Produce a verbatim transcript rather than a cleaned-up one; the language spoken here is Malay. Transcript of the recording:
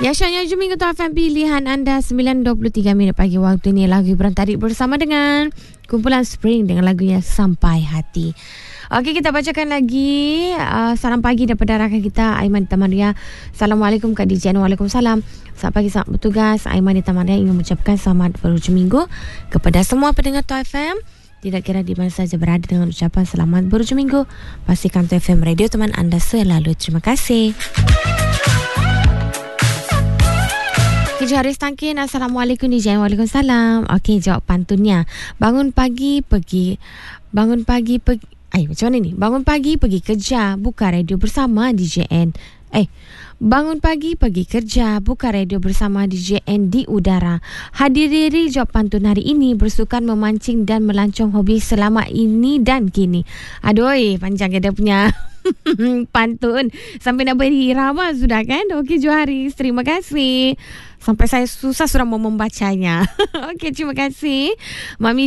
Ya, Syahnya Hujung Minggu tu F M pilihan anda sembilan dua puluh tiga minit pagi waktu ni. Lagu hiburan tarik bersama dengan kumpulan Spring dengan lagunya Sampai Hati. Okey, kita bacakan lagi uh, salam pagi daripada rakan kita Aiman di Tamaria. Assalamualaikum Kak D J. Waalaikumsalam. Selamat pagi, selamat bertugas. Aiman di Tamaria ingin mengucapkan selamat berhujung minggu kepada semua pendengar Tu F M. Tidak kira di mana saja berada dengan ucapan selamat berhujung minggu. Pastikan Tu F M Radio teman anda selalu. Terima kasih. Haris Tangkin, Assalamualaikum D J. Waalaikumsalam. Okey, jawab pantunnya. Bangun pagi pergi Bangun pagi pergi Ay, macam mana ni? Bangun pagi pergi kerja, buka radio bersama D J N. Eh, bangun pagi pergi kerja, buka radio bersama D J N di udara. Hadiri jawab pantun hari ini, bersukan memancing dan melancong hobi selama ini dan kini. Aduh, panjang dia punya pantun. Sampai nak berirama sudah kan? Okey, Joharis, terima kasih. Sampai saya susah sudah mau membacanya. Okey, terima kasih. Mami